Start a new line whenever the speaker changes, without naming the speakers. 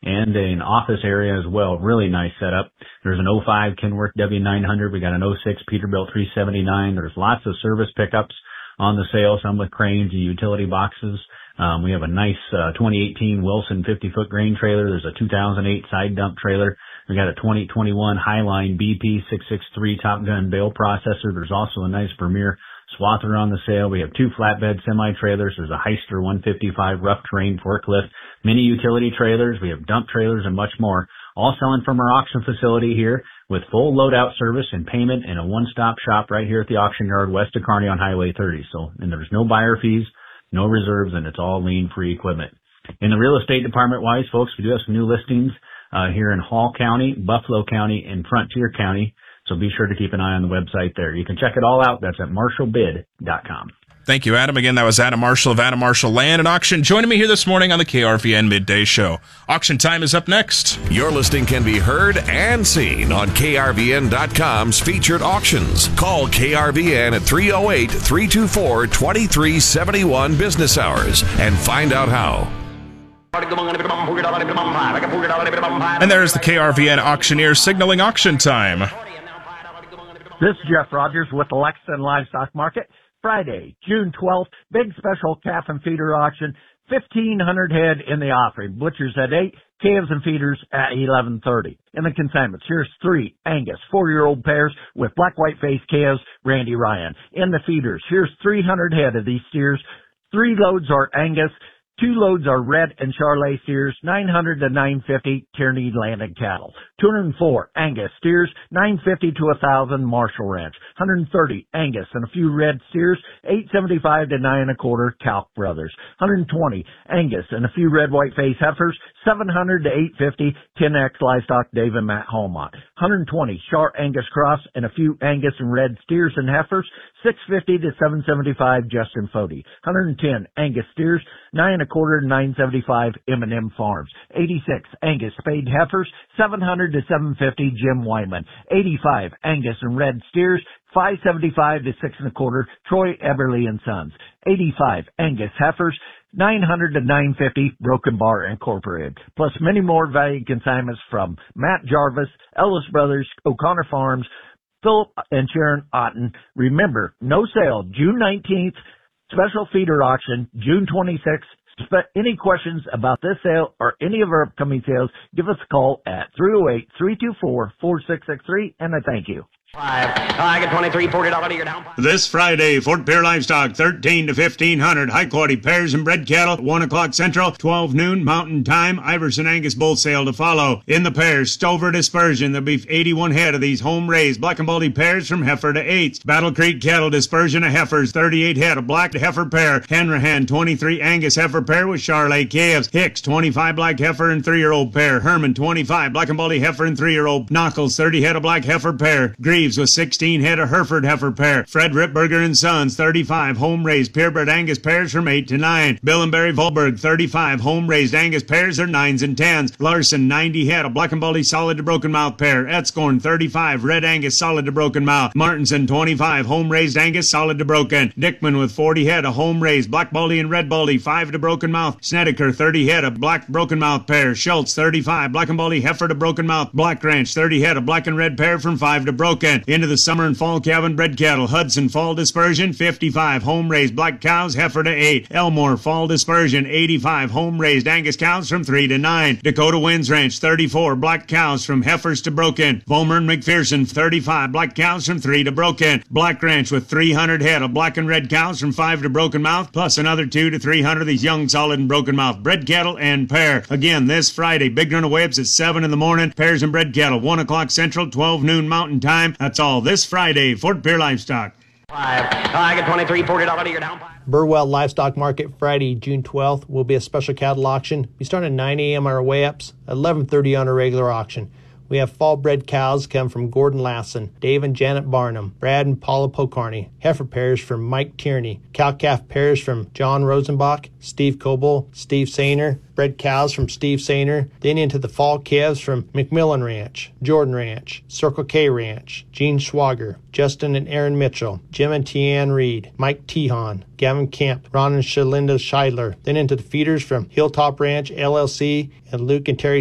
and an office area as well. Really nice setup. There's an 05 Kenworth W900. We got an 06 Peterbilt 379. There's lots of service pickups on the sale, some with cranes and utility boxes. We have a nice 2018 Wilson 50-foot grain trailer. There's a 2008 side dump trailer. We got a 2021 Highline BP 663 Top Gun bale processor. There's also a nice Vermeer swather on the sale. We have 2 flatbed semi-trailers. There's a Hyster 155 rough terrain forklift, mini utility trailers. We have dump trailers and much more, all selling from our auction facility here with full loadout service and payment and a one-stop shop right here at the auction yard west of Kearney on Highway 30. And there's no buyer fees, no reserves, and it's all lien-free equipment. In the real estate department-wise, folks, we do have some new listings here in Hall County, Buffalo County, and Frontier County. So be sure to keep an eye on the website there. You can check it all out. That's at marshallbid.com.
Thank you, Adam. Again, that was Adam Marshall of Adam Marshall Land and Auction joining me here this morning on the KRVN Midday Show. Auction time is up next.
Your listing can be heard and seen on KRVN.com's featured auctions. Call KRVN at 308-324-2371 business hours and find out how.
And there's the KRVN auctioneer signaling auction time.
This is Jeff Rogers with the Lexington Livestock Market. Friday, June 12th, big special calf and feeder auction, 1,500 head in the offering. Butchers at 8, calves and feeders at 11:30. In the consignments, here's 3 Angus 4-year-old pairs with black-white face calves, Randy Ryan. In the feeders, here's 300 head of these steers. 3 loads are Angus. 2 loads are red and Charolais steers, 900 to 950 Tierney landed cattle. 204 Angus steers, 950 to 1,000 Marshall Ranch. 130 Angus and a few red steers, 875 to 925 Calc Brothers. 120 Angus and a few red white face heifers, 700 to 850 10X Livestock Dave and Matt Hallmont. 120 Char Angus Cross and a few Angus and red steers and heifers, 650 to 775 Justin Fody. 110 Angus steers, 925 to 975 M&M Farms. 86 Angus spayed heifers, 700 to 750 Jim Wyman. 85 Angus and red steers, 575 to 625 Troy Eberly and Sons. 85 Angus heifers, 900 to 950 Broken Bar Incorporated, plus many more valued consignments from Matt Jarvis, Ellis Brothers, O'Connor Farms, Philip and Sharon Otten. Remember, no sale June 19th, special feeder auction June 26th. Any questions about this sale or any of our upcoming sales, give us a call at 308-324-4663, and I thank you.
I get $23, $40 you're down.
This Friday, Fort Pierre Livestock, 13 to 1,500. High-quality pairs and bred cattle, 1 o'clock Central, 12 noon Mountain Time. Iverson Angus bull sale to follow. In the pairs, Stover Dispersion. There'll be 81 head of these home-raised black and baldy pairs from heifer to 8s. Battle Creek Cattle Dispersion of heifers, 38 head of black heifer pair. Hanrahan, 23 Angus heifer pair with Charolais calves. Hicks, 25 black heifer and 3-year-old pair. Herman, 25 black and baldy heifer and 3-year-old. Knuckles, 30 head of black heifer pair. Greaves with 16 head of Hereford heifer pair. Fred Ripberger and Sons, 35 home-raised purebred Angus pairs from 8 to 9. Bill and Barry Volberg, 35 home-raised Angus pairs are 9s and 10s. Larson, 90 head of black and baldy solid to broken mouth pair. Etzkorn, 35 red Angus solid to broken mouth. Martinson, 25 home-raised Angus solid to broken. Dickman with 40 head of home-raised black baldy and red baldy 5 to broken mouth. Snedeker, 30 head of black broken mouth pair. Schultz, 35 black and baldy heifer to broken mouth. Black Ranch, 30 head of black and red pair from 5 to broken. Into the summer and fall calving bred cattle. Hudson fall dispersion, 55 home-raised black cows, heifer to 8. Elmore fall dispersion, 85 home-raised Angus cows from 3 to 9. Dakota Winds Ranch, 34 black cows from heifers to broken. Volmer and McPherson, 35 black cows from 3 to broken. Black Ranch with 300 head of black and red cows from 5 to broken mouth, plus another 2 to 300 of these young solid and broken mouth bred cattle and pair. Again, this Friday, big runaway-ups at 7 in the morning. Pairs and bred cattle, 1 o'clock Central, 12 noon Mountain Time. That's all this Friday, Fort Pierre Livestock.
I get $23, $40 you're down.
Burwell Livestock Market Friday, June 12th will be a special cattle auction. We start at 9 a.m. on our way-ups, 11:30 on our regular auction. We have fall-bred cows come from Gordon Lassen, Dave and Janet Barnum, Brad and Paula Pocarney, heifer pairs from Mike Tierney, cow-calf pairs from John Rosenbach, Steve Coble, Steve Sainer, bred cows from Steve Sainer, then into the fall calves from McMillan Ranch, Jordan Ranch, Circle K Ranch, Gene Schwager, Justin and Aaron Mitchell, Jim and Tianne Reed, Mike Tehan, Gavin Kemp, Ron and Shalinda Scheidler, then into the feeders from Hilltop Ranch, LLC, and Luke and Terry